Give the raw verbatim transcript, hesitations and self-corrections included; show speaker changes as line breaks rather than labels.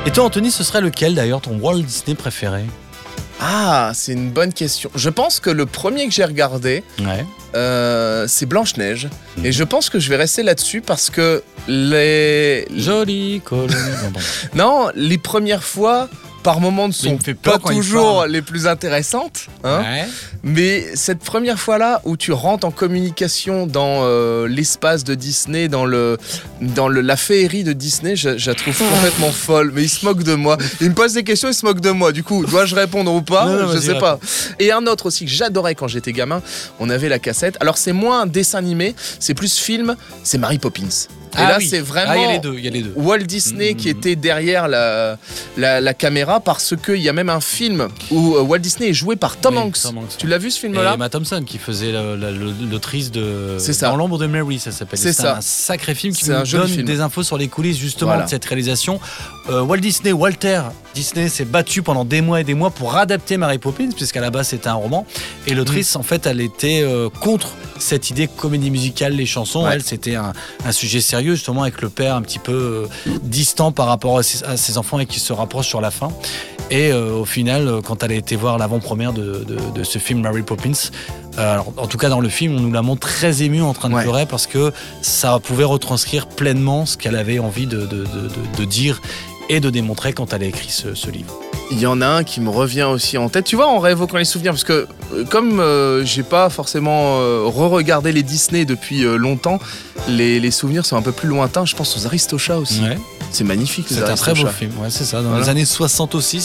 Et toi, Anthony, ce serait lequel d'ailleurs ton Walt Disney préféré?
Ah, c'est une bonne question. Je pense que le premier que j'ai regardé,
Ouais.
euh, c'est Blanche-Neige.
Mhm.
Et je pense que je vais rester là-dessus parce que les...
Jolie colonie. Bon, bon.
Non, les premières fois, par moments, ne
Mais il
sont
me fait peur
pas
quand il
toujours
parle.
les plus intéressantes. Hein.
Ouais.
Mais cette première fois-là, où tu rentres en communication dans euh, l'espace de Disney, dans, le, dans le, la féerie de Disney, je, je la trouve complètement folle. Mais il se moque de moi. Il me pose des questions, il se moque de moi. Du coup, dois-je répondre ou pas?
Non, non,
Je
vas-y,
sais pas. Et un autre aussi que j'adorais quand j'étais gamin, on avait la cassette. Alors c'est moins un dessin animé, c'est plus film, c'est Mary Poppins. Et
Ah
là,
oui.
c'est vraiment
Ah, il y a les deux, il y a les deux.
Walt Disney
Mmh.
qui était derrière la, la, la caméra, parce qu'il y a même un film où euh, Walt Disney est joué par Tom
Oui,
Hanks.
Tom Hanks.
Tu l'as vu ce
Et
film-là?
Emma Thompson qui faisait la- la- le- l'autrice de
C'est ça.
Dans l'ombre de Mary, ça s'appelle.
C'est
C'est
ça.
un sacré film qui
C'est un
nous
joli
donne
film.
des infos sur les coulisses justement
Voilà.
de cette réalisation. Euh, Walt Disney, Walter Disney s'est battu pendant des mois et des mois pour adapter Mary Poppins, puisqu'à la base c'était un roman. Et l'autrice, en fait, elle était euh, contre cette idée comédie musicale, les chansons.
Ouais.
Elle, c'était un, un sujet sérieux, justement, avec le père un petit peu euh, distant par rapport à ses, à ses enfants et qui se rapproche sur la fin. Et euh, au final, euh, quand elle a été voir l'avant-première de, de, de ce film Mary Poppins, euh, alors, en tout cas dans le film, on nous la montre très émue en train de
Ouais.
pleurer parce que ça pouvait retranscrire pleinement ce qu'elle avait envie de, de, de, de, de dire et de démontrer quand elle a écrit ce, ce livre.
Il y en a un qui me revient aussi en tête. Tu vois, en réévoquant les souvenirs, parce que euh, comme euh, j'ai pas forcément euh, re-regardé les Disney depuis euh, longtemps, les, les souvenirs sont un peu plus lointains. Je pense aux Aristochats aussi.
Ouais.
C'est magnifique, les
C'est un très beau
Aristochats.
film, ouais, c'est ça, dans
Voilà.
les années soixante aussi.